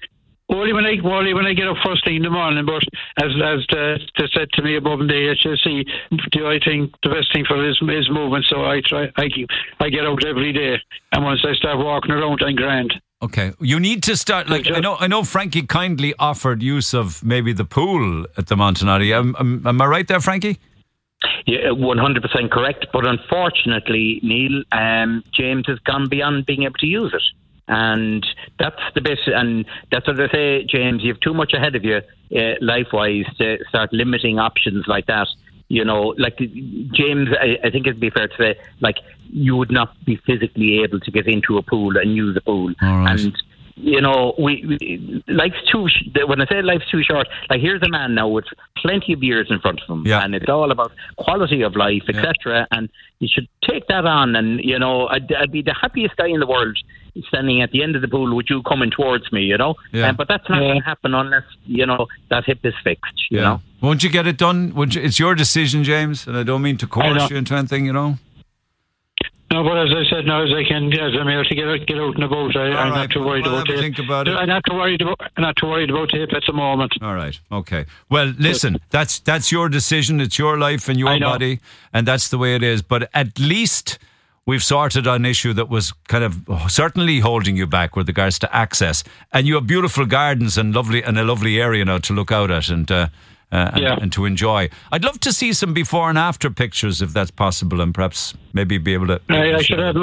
Only when I get up first thing in the morning, but as they said to me above in the HSE, I think the best thing for it is movement. So I get out every day, and once I start walking around, I'm grand. Okay, you need to start. Like I know, Frankie kindly offered use of maybe the pool at the Montanati. Am I right there, Frankie? Yeah, 100% correct. But unfortunately, Neil, James has gone beyond being able to use it. And that's the bit, and that's what I say, James, you have too much ahead of you, life-wise, to start limiting options like that. You know, like, James, I think it'd be fair to say, like, you would not be physically able to get into a pool and use a pool. Right. And, you know, life's too, when I say life's too short, like, here's a man now with plenty of years in front of him, and it's all about quality of life, etc. And you should take that on. And, you know, I'd be the happiest guy in the world standing at the end of the pool with you coming towards me, you know. But that's not going to happen unless, you know, that hip is fixed, you know. Won't you get it done? It's your decision, James, and I don't mean to coerce you into anything, you know. No, but as I said, now as I'm able to get out and about, I'm not too worried about it. Think about it. I'm not too worried about it at the moment. All right, okay. Well, listen, that's your decision. It's your life and your body, and that's the way it is. But at least we've sorted an issue that was kind of certainly holding you back with regards to access. And you have beautiful gardens and a lovely area now to look out at and to enjoy. I'd love to see some before and after pictures if that's possible, and perhaps maybe be able to. I should have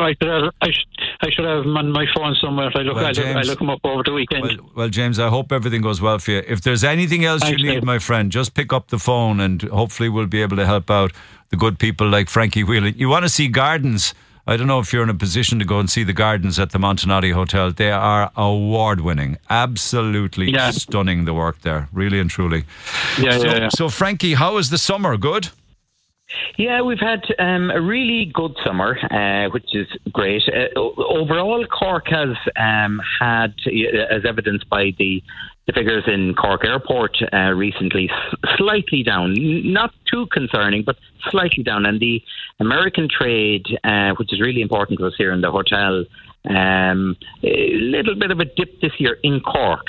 them on my phone somewhere. I look them up over the weekend. Well, James, I hope everything goes well for you. If there's anything else you need, my friend, just pick up the phone, and hopefully we'll be able to help out the good people like Frankie Whelan. You want to see gardens? I don't know if you're in a position to go and see the gardens at the Montanati Hotel. They are award-winning. Absolutely stunning, the work there. Really and truly. So, Frankie, how was the summer? Good? Yeah, we've had a really good summer, which is great. Overall, Cork has had, as evidenced by the figures in Cork Airport recently, slightly down. Not too concerning, but slightly down. And the American trade, which is really important to us here in the hotel, a little bit of a dip this year in Cork.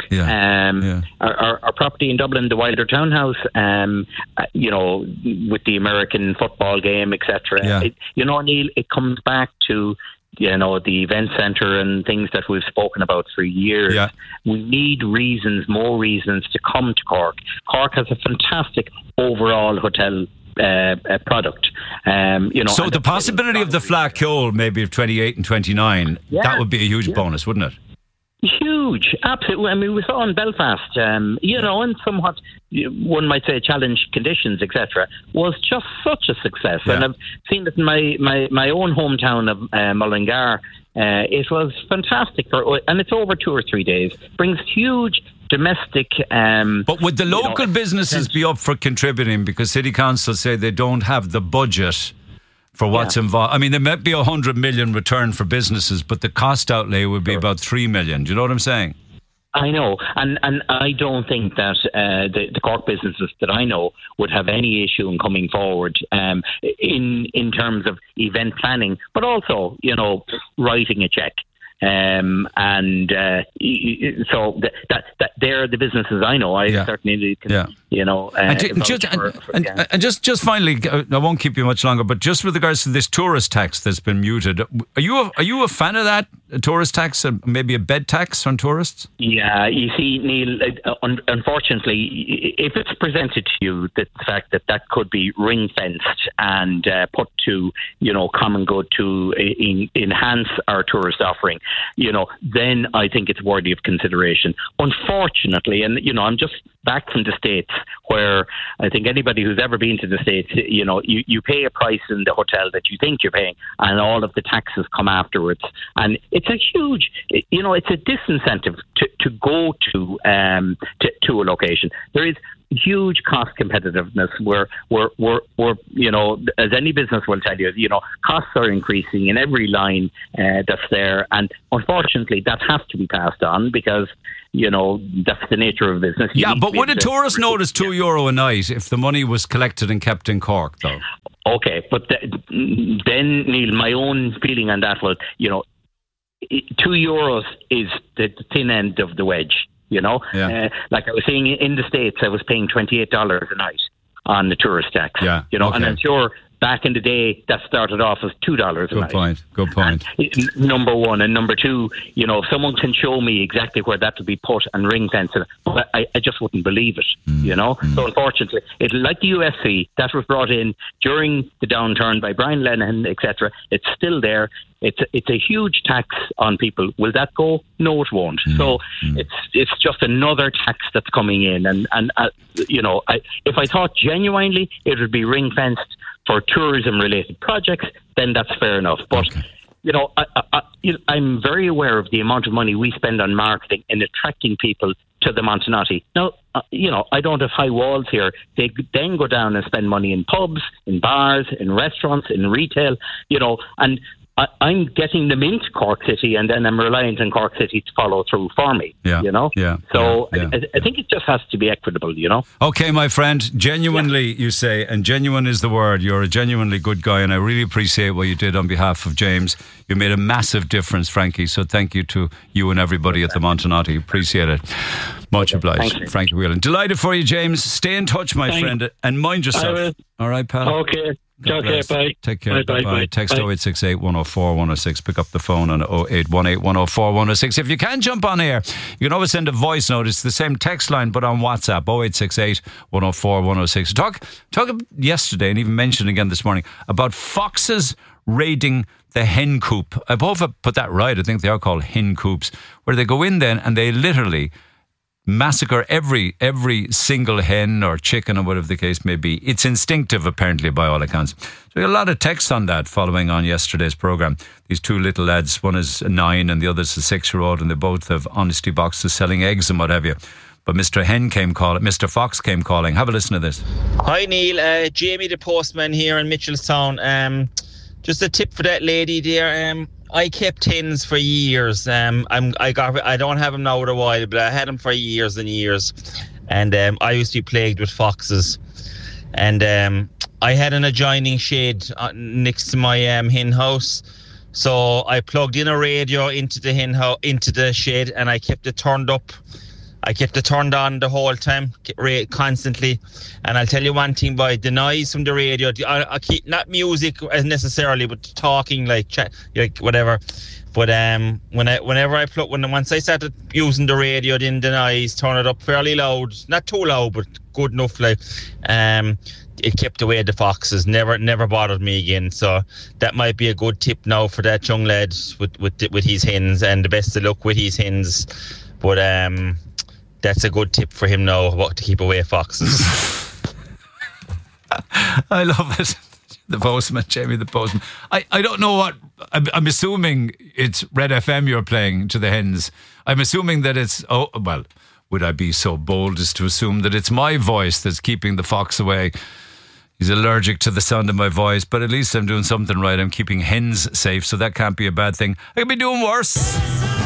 Our property in Dublin, the Wilder Townhouse, you know, with the American football game, etc. You know, Neil, it comes back to, you know, the event centre and things that we've spoken about for years. We need more reasons to come to Cork. Cork has a fantastic overall hotel product. You know, so the possibility of the Fleadh Cheoil maybe of 28 and 29, that would be a huge bonus, wouldn't it? Huge, absolutely. I mean, we saw in Belfast, you know, in somewhat, one might say, challenged conditions, etc., was just such a success. And I've seen it in my own hometown of Mullingar. It was fantastic, and it's over 2 or 3 days. Brings huge domestic. But would the local businesses be up for contributing? Because City Council say they don't have the budget for what's involved. I mean, there might be 100 million return for businesses, but the cost outlay would be about 3 million. Do you know what I'm saying? I know, and I don't think that the Cork businesses that I know would have any issue in coming forward in terms of event planning, but also, you know, writing a check. So that they're the businesses I know. I certainly can, you know. And just finally, I won't keep you much longer, but just with regards to this tourist tax that's been muted, are you a fan of that, a tourist tax, and maybe a bed tax on tourists? Yeah, you see, Neil, unfortunately, if it's presented to you the fact that could be ring fenced and put to, you know, common good to enhance our tourist offering, you know, then I think it's worthy of consideration. Unfortunately, and, you know, I'm just back from the States, where I think anybody who's ever been to the States, you know, you pay a price in the hotel that you think you're paying, and all of the taxes come afterwards. And it's a huge, you know, it's a disincentive to go to a location. There is huge cost competitiveness where you know, as any business will tell you, you know, costs are increasing in every line that's there, and unfortunately that has to be passed on because, you know, that's the nature of business. But would a tourist notice €2 a night if the money was collected and kept in Cork, though? Okay, but then, Neil, my own feeling on that was, you know, €2 is the thin end of the wedge. You know, Yeah. like I was saying, in the States, I was paying $28 a night on the tourist tax. Yeah, you know, okay. and I'm sure back in the day that started off as $2 a night. Good point. Number one. And number two, you know, if someone can show me exactly where that will be put and ring fence it, but I just wouldn't believe it, you know. So unfortunately, like the UFC, that was brought in during the downturn by Brian Lenihan, etc. It's still there. It's a huge tax on people. Will that go? No, it won't. So it's just another tax that's coming in. And you know, if I thought genuinely it would be ring fenced for tourism-related projects, then that's fair enough. But, you know, I'm very aware of the amount of money we spend on marketing and attracting people to the Montanati. Now, you know, I don't have high walls here. They then go down and spend money in pubs, in bars, in restaurants, in retail, you know, and I'm getting them into Cork City, and then I'm reliant on Cork City to follow through for me, you know? So I think it just has to be equitable, you know? Okay, my friend, genuinely, you say, and genuine is the word. You're a genuinely good guy, and I really appreciate what you did on behalf of James. You made a massive difference, Frankie, so thank you to you and everybody at the Montanati. Appreciate it. Much obliged, Frankie Whelan. Delighted for you, James. Stay in touch, my friend, and mind yourself. All right, pal? Okay. Okay, bye. Take care. Bye. Text 0868 104 106. Pick up the phone on 0818 104 106. If you can jump on air, you can always send a voice note. It's the same text line, but on WhatsApp, 0868 104 106. Talk yesterday, and even mentioned again this morning, about foxes raiding the hen coop. I hope I put that right. I think they are called hen coops, where they go in then and they literally massacre every single hen or chicken or whatever the case may be. It's instinctive, apparently, by all accounts. So we got a lot of texts on that following on yesterday's programme. These two little lads, one is 9 and the other is a 6-year-old, and they both have honesty boxes selling eggs and what have you. But Mr. Fox came calling. Have a listen to this. Hi Neil, Jamie the postman here in Mitchelstown. Just a tip for that lady there. I kept hens for years. I don't have them now in a while, but I had them for years and years. And I used to be plagued with foxes. And I had an adjoining shed next to my hen house. So I plugged in a radio into the shed, and I kept it turned up. I kept it turned on the whole time, constantly. And I'll tell you one thing, boy, the noise from the radio, I keep, not music necessarily, but talking, like chat, like whatever. But once I started using the radio, then the noise, turn it up fairly loud, not too loud, but good enough, like, it kept away the foxes, never bothered me again. So that might be a good tip now for that young lad with his hens, and the best of luck with his hens. But that's a good tip for him now, about to keep away foxes. I love it. The postman, Jamie the postman. I don't know what, I'm assuming it's Red FM you're playing to the hens. I'm assuming that it's, would I be so bold as to assume that it's my voice that's keeping the fox away? He's allergic to the sound of my voice, but at least I'm doing something right. I'm keeping hens safe, so that can't be a bad thing. I could be doing worse.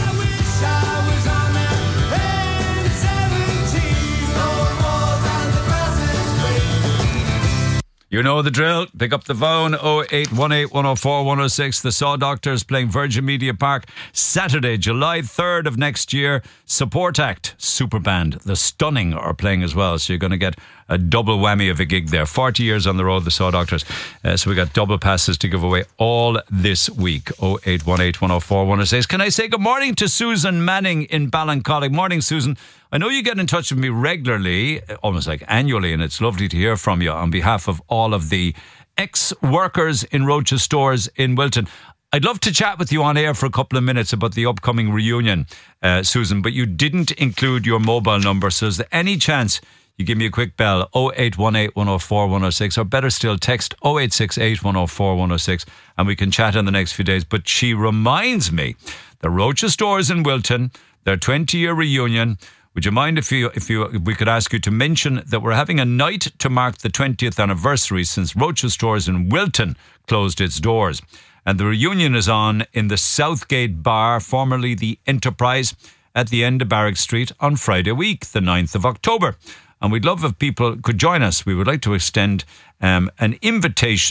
You know the drill. Pick up the phone, 0818 104 106. The Saw Doctors playing Virgin Media Park Saturday, July 3rd of next year. Support Act, Superband, The Stunning are playing as well. So you're going to get a double whammy of a gig there. 40 years on the road, the Saw Doctors. So we got double passes to give away all this week. 0818 104 106. Can I say good morning to Susan Manning in Ballincollig? Morning, Susan. I know you get in touch with me regularly, almost like annually, and it's lovely to hear from you on behalf of all of the ex-workers in Roach's stores in Wilton. I'd love to chat with you on air for a couple of minutes about the upcoming reunion, Susan, but you didn't include your mobile number, so is there any chance you give me a quick bell, 0818 104 106, or better still, text 0868 104 106, and we can chat in the next few days. But she reminds me, the Roach's stores in Wilton, their 20-year reunion. Would you mind if we could ask you to mention that we're having a night to mark the 20th anniversary since Roach's Stores in Wilton closed its doors. And the reunion is on in the Southgate Bar, formerly the Enterprise, at the end of Barrack Street on Friday week, the 9th of October. And we'd love if people could join us. We would like to extend an invitation